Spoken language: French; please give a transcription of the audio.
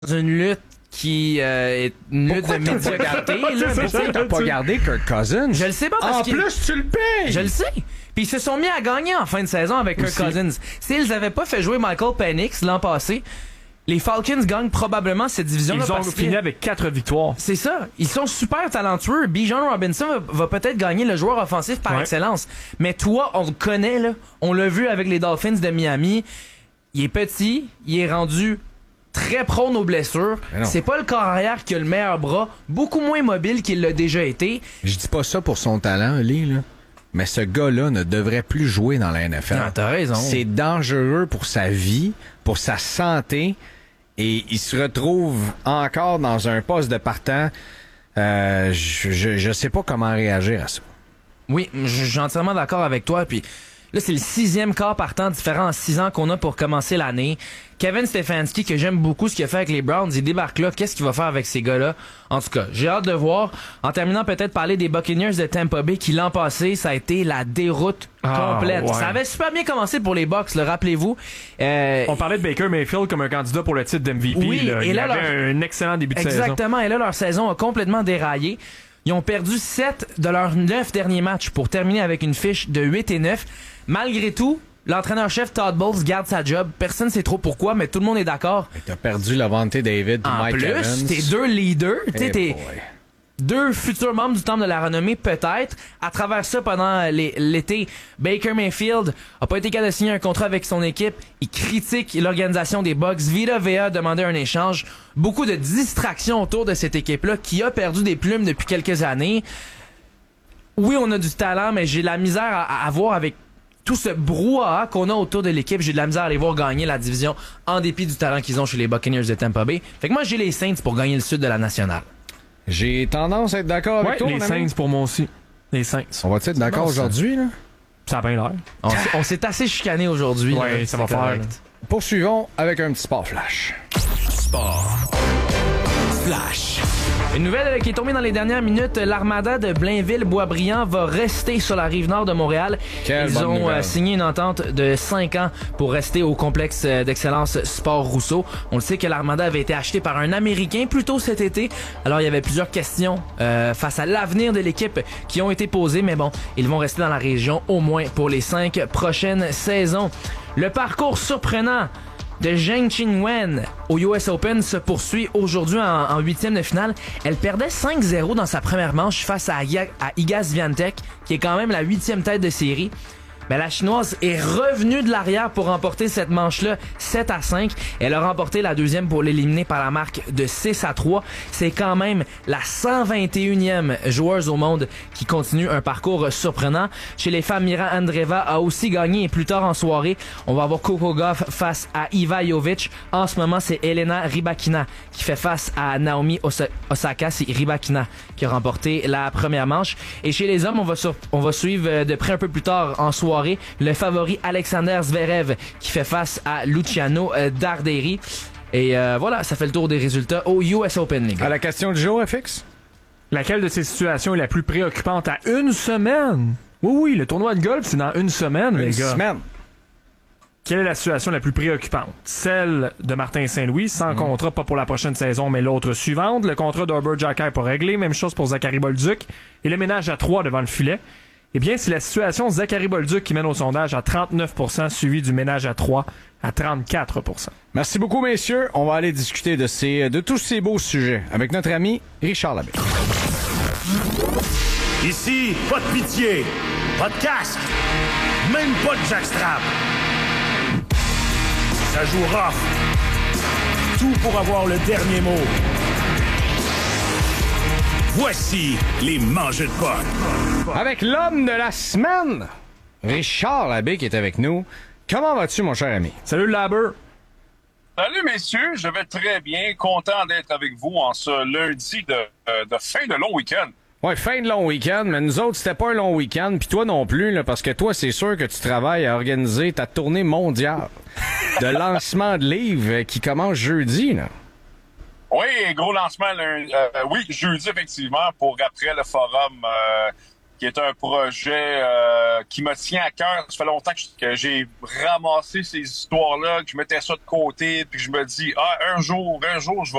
une lutte qui est une lutte de médiocrité. Pourquoi t'as pas gardé Kirk Cousins? Je le sais pas parce En que... plus, tu le payes! Je le sais. Puis ils se sont mis à gagner en fin de saison avec Kirk Cousins. S'ils avaient pas fait jouer Michael Penix l'an passé, les Falcons gagnent probablement cette division-là. Ils ont fini avec 4 victoires. C'est ça. Ils sont super talentueux. Bijan Robinson va peut-être gagner le joueur offensif par excellence. Mais toi, on le connaît, là. On l'a vu avec les Dolphins de Miami. Il est petit. Il est rendu très prône aux blessures. C'est pas le corps arrière qui a le meilleur bras. Beaucoup moins mobile qu'il l'a déjà été. Je dis pas ça pour son talent, Lee, là. Mais ce gars-là ne devrait plus jouer dans la NFL. Non, t'as raison. C'est dangereux pour sa vie, pour sa santé, et il se retrouve encore dans un poste de partant. Je sais pas comment réagir à ça. Oui, je suis entièrement d'accord avec toi. Puis là, c'est le 6e quart partant différent en 6 ans qu'on a pour commencer l'année. Kevin Stefanski, que j'aime beaucoup ce qu'il a fait avec les Browns, il débarque là. Qu'est-ce qu'il va faire avec ces gars-là? En tout cas, j'ai hâte de voir. En terminant, peut-être parler des Buccaneers de Tampa Bay qui, l'an passé, ça a été la déroute complète. Ouais. Ça avait super bien commencé pour les Bucs, le rappelez-vous. On parlait de Baker Mayfield comme un candidat pour le titre d'MVP. Oui, là. et là, il avait un excellent début de saison. Exactement, et là, leur saison a complètement déraillé. Ils ont perdu 7 de leurs 9 derniers matchs pour terminer avec une fiche de 8-9. Malgré tout, l'entraîneur-chef Todd Bowles garde sa job. Personne ne sait trop pourquoi, mais tout le monde est d'accord. T'as perdu Lavonte David et Mike Evans. En plus, t'es 2 leaders. T'es boy. 2 futurs membres du Temple de la Renommée, peut-être. À travers ça, pendant l'été, Baker Mayfield a pas été capable de signer un contrat avec son équipe. Il critique l'organisation des Bucs. Vita Vea a demandé un échange. Beaucoup de distractions autour de cette équipe-là qui a perdu des plumes depuis quelques années. Oui, on a du talent, mais j'ai de la misère à voir avec tout ce brouhaha qu'on a autour de l'équipe. J'ai de la misère à les voir gagner la division en dépit du talent qu'ils ont chez les Buccaneers de Tampa Bay. Fait que moi, j'ai les Saints pour gagner le sud de la nationale. J'ai tendance à être d'accord avec toi, les mon Saints ami. pour moi aussi. Les Saints. On va être d'accord aujourd'hui, là? Ça a bien l'air. On s'est assez chicané aujourd'hui. Ouais, là, ça va c'est faire. correct. Là. Poursuivons avec un petit sport flash. Sport flash. Une nouvelle qui est tombée dans les dernières minutes, l'Armada de Blainville-Boisbriand va rester sur la rive nord de Montréal. Quelle Ils bonne ont nouvelle. signé une entente de 5 ans pour rester au complexe d'excellence Sport Rousseau. On le sait que l'Armada avait été acheté par un Américain plus tôt cet été. Alors il y avait plusieurs questions face à l'avenir de l'équipe qui ont été posées, mais bon, ils vont rester dans la région au moins pour les 5 prochaines saisons. Le parcours surprenant de Zheng Qinwen au US Open se poursuit aujourd'hui en 8e de finale. Elle perdait 5-0 dans sa première manche face à Iga Swiatek, qui est quand même la 8e tête de série. Mais la Chinoise est revenue de l'arrière pour remporter cette manche-là 7-5. Elle a remporté la deuxième pour l'éliminer par la marque de 6-3. C'est quand même la 121e joueuse au monde qui continue un parcours surprenant. Chez les femmes, Mira Andreeva a aussi gagné et plus tard en soirée, on va avoir Coco Gauff face à Iva Jovic. En ce moment, c'est Elena Rybakina qui fait face à Naomi Osaka. C'est Rybakina qui a remporté la première manche. Et chez les hommes, on va suivre de près un peu plus tard en soirée le favori Alexander Zverev qui fait face à Luciano Darderi. Et voilà, ça fait le tour des résultats au US Open, les gars. À la question du jour, FX? Laquelle de ces situations est la plus préoccupante à une semaine? Oui, le tournoi de golf, c'est dans une semaine, les gars. Une semaine. Quelle est la situation la plus préoccupante? Celle de Martin Saint-Louis, sans contrat, pas pour la prochaine saison, mais l'autre suivante. Le contrat d'Herbert Jacquet pas réglé. Même chose pour Zachary Bolduc. Et le ménage à 3 devant le filet. Eh bien, c'est la situation Zachary Bolduc qui mène au sondage à 39%, suivi du ménage à 3 à 34%. Merci beaucoup, messieurs. On va aller discuter de tous ces beaux sujets avec notre ami Richard Labbé. Ici, pas de pitié, pas de casque, même pas de jackstrap. Ça joue rough. Tout pour avoir le dernier mot. Voici les mangeux de potes. Avec l'homme de la semaine, Richard Labbé qui est avec nous. Comment vas-tu, mon cher ami? Salut le Labber! Salut messieurs, je vais très bien, content d'être avec vous en ce lundi de fin de long week-end. Ouais, fin de long week-end, mais nous autres, c'était pas un long week-end, puis toi non plus, là, parce que toi, c'est sûr que tu travailles à organiser ta tournée mondiale de lancement de livres qui commence jeudi, là. Oui, gros lancement, jeudi effectivement, pour après le forum qui est un projet qui me tient à cœur. Ça fait longtemps que j'ai ramassé ces histoires-là, que je mettais ça de côté, puis je me dis, un jour, je vais